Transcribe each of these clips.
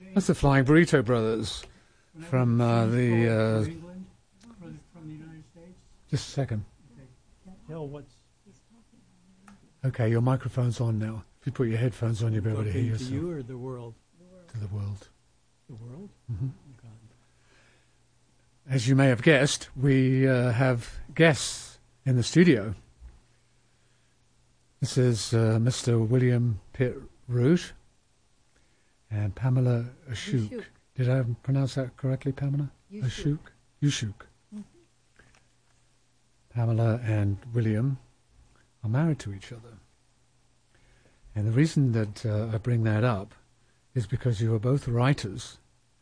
That's the Flying Burrito Brothers from the... England, from the United States. Just a second. Tell what's Okay, your microphone's on now. If you put your headphones on, you'll be able to hear to yourself. you or the world? To the world. The world? Mm-hmm. God. As you may have guessed, we have guests in the studio. This is Mr. William Pitt Root and Pamela Ashok. Did I pronounce that correctly, Pamela? Ashok. Ushuk. Mm-hmm. Pamela and William are married to each other. And the reason that I bring that up is because you are both writers.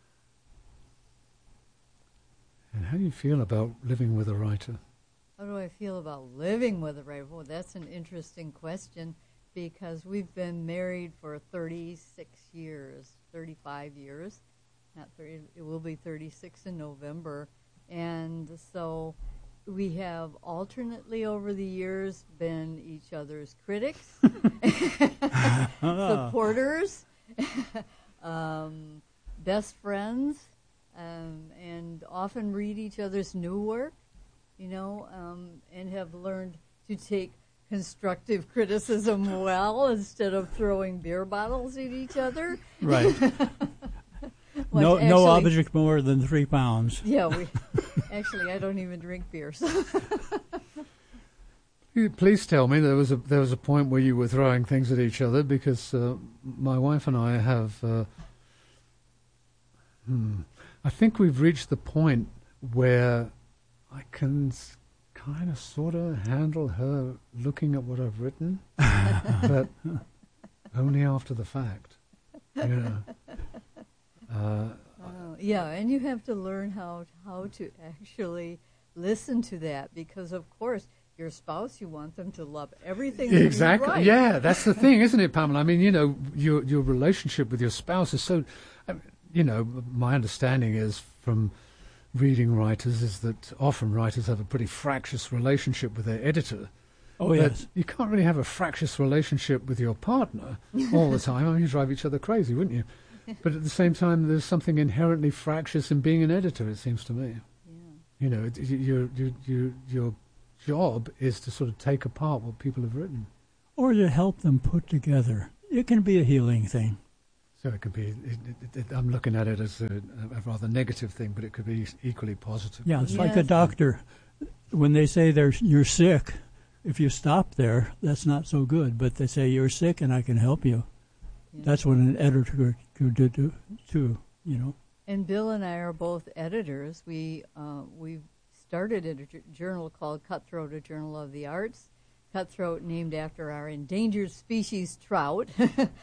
And how do you feel about living with a writer? How do I feel about living with a writer? Well, that's an interesting question because we've been married for 36 years, 35 years. Not 30, it will be 36 in November. And so we have alternately over the years been each other's critics, supporters, best friends, and often read each other's new work, and have learned to take constructive criticism well instead of throwing beer bottles at each other. Right. No object more than 3 pounds. Yeah, I don't even drink beer. So. Please tell me there was a point where you were throwing things at each other because my wife and I have. I think we've reached the point where I can kind of sort of handle her looking at what I've written, but only after the fact. Yeah, and you have to learn how to actually listen to that because, of course, your spouse, you want them to love everything that exactly. You write. Yeah, that's the thing, isn't it, Pamela? I mean, your relationship with your spouse is so. My understanding is from reading writers is that often writers have a pretty fractious relationship with their editor. Oh, yes. You can't really have a fractious relationship with your partner all the time. I mean, you'd drive each other crazy, wouldn't you? But at the same time, there's something inherently fractious in being an editor, it seems to me. Yeah. Your job is to sort of take apart what people have written. Or to help them put together. It can be a healing thing. So it could be, I'm looking at it as a rather negative thing, but it could be equally positive. Yeah, it's like a doctor. When they say you're sick, if you stop there, that's not so good. But they say you're sick and I can help you. Yeah. That's what an editor could do too, And Bill and I are both editors. We started a journal called Cutthroat, a Journal of the Arts. Cutthroat named after our endangered species trout.